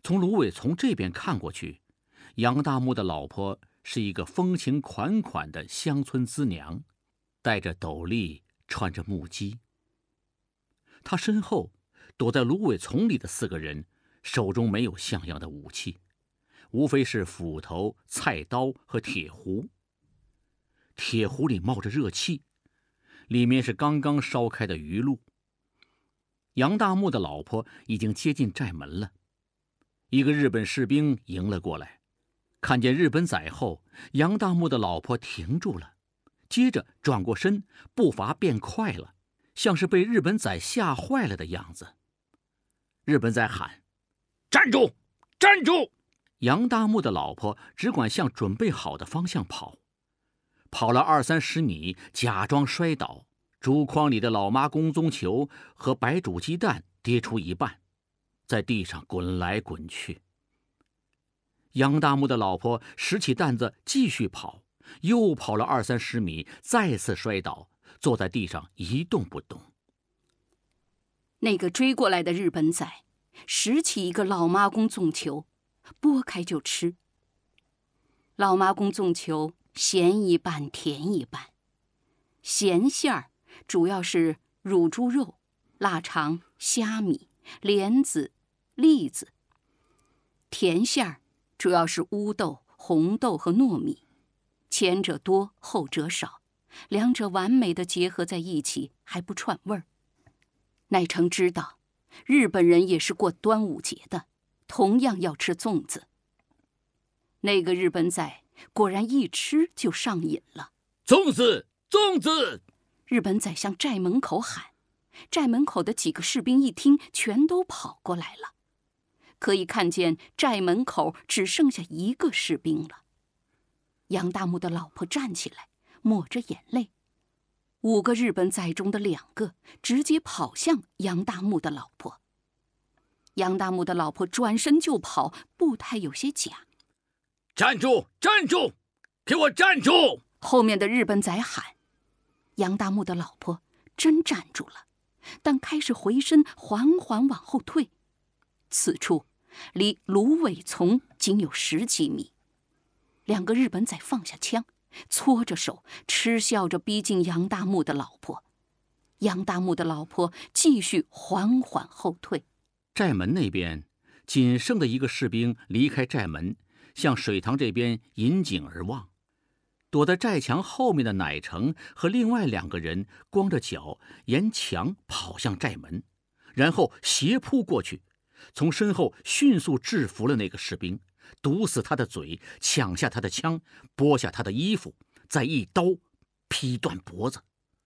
从芦苇丛这边看过去，杨大木的老婆是一个风情款款的乡村姿娘，戴着斗笠，穿着木屐。她身后躲在芦苇丛里的4个人手中没有像样的武器，无非是斧头、菜刀和铁壶。铁壶里冒着热气，里面是刚刚烧开的鱼露。杨大木的老婆已经接近寨门了，一个日本士兵迎了过来，看见日本仔后，杨大木的老婆停住了，接着转过身，步伐变快了，像是被日本仔吓坏了的样子。日本仔喊：“站住！站住！”杨大木的老婆只管向准备好的方向跑，跑了20-30米，假装摔倒，竹筐里的老妈公棕球和白煮鸡蛋跌出一半，在地上滚来滚去。杨大木的老婆拾起担子继续跑，又跑了20-30米，再次摔倒，坐在地上一动不动。 那个追过来的日本仔拾起一个老妈公粽球，剥开就吃。老妈公粽球咸一半甜一半，咸馅儿主要是乳猪肉、腊肠、虾米、莲子、栗子；甜馅儿主要是乌豆、红豆和糯米，前者多，后者少，两者完美的结合在一起，还不串味儿。乃成知道，日本人也是过端午节的，同样要吃粽子。那个日本仔果然一吃就上瘾了。 粽子，粽子！ 日本仔向寨门口喊，寨门口的几个士兵一听，全都跑过来了。可以看见寨门口只剩下一个士兵了。杨大木的老婆站起来，抹着眼泪。5个日本仔中的2个直接跑向杨大木的老婆。杨大木的老婆转身就跑，步态有些假。 站住！站住！给我站住！ 后面的日本仔喊。杨大木的老婆真站住了，但开始回身缓缓往后退。此处离芦苇丛仅有10几米。2个日本仔放下枪，搓着手，嗤笑着逼近杨大木的老婆。杨大木的老婆继续缓缓后退。 寨门那边仅剩的一个士兵离开寨门，向水塘这边引颈而望。躲在寨墙后面的乃成和另外2个人光着脚沿墙跑向寨门，然后斜扑过去，从身后迅速制服了那个士兵，堵死他的嘴，抢下他的枪，剥下他的衣服，再一刀劈断脖子。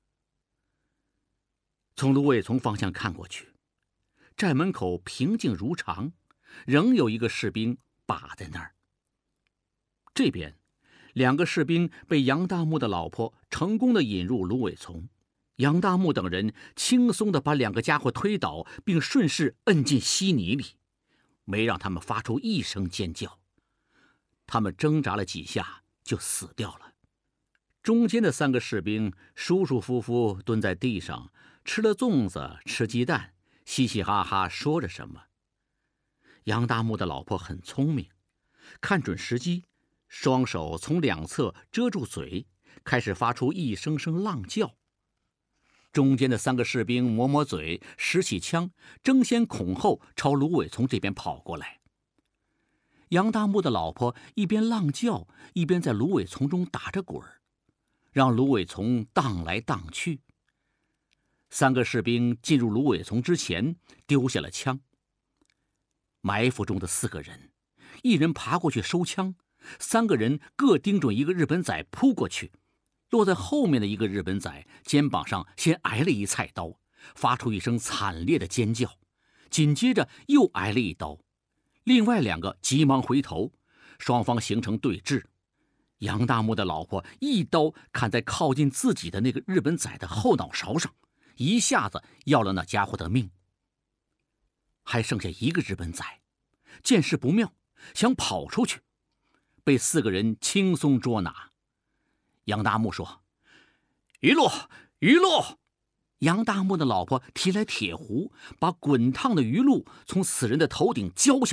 从芦苇丛方向看过去，寨门口平静如常，仍有一个士兵把在那儿。这边2个士兵被杨大木的老婆成功地引入芦苇丛，杨大木等人轻松地把2个家伙推倒，并顺势摁进稀泥里，没让他们发出一声尖叫。他们挣扎了几下就死掉了。中间的3个士兵舒舒服服蹲在地上，吃了粽子，吃鸡蛋，嘻嘻哈哈说着什么。杨大木的老婆很聪明，看准时机，双手从2侧遮住嘴，开始发出一声声浪叫。中间的3个士兵抹抹嘴，拾起枪，争先恐后朝芦苇丛这边跑过来。杨大木的老婆一边浪叫，一边在芦苇丛中打着滚，让芦苇丛荡来荡去。3个士兵进入芦苇丛之前丢下了枪。埋伏中的4个人，一人爬过去收枪，3个人各盯准一个日本仔扑过去。落在后面的一个日本仔肩膀上先挨了一菜刀，发出一声惨烈的尖叫，紧接着又挨了一刀。另外2个急忙回头，双方形成对峙。杨大木的老婆一刀砍在靠近自己的那个日本仔的后脑勺上，一下子要了那家伙的命。还剩下一个日本仔，见势不妙，想跑出去，被4个人轻松捉拿。杨大木说：“鱼露，鱼露！”杨大木的老婆提来铁壶，把滚烫的鱼露从死人的头顶浇下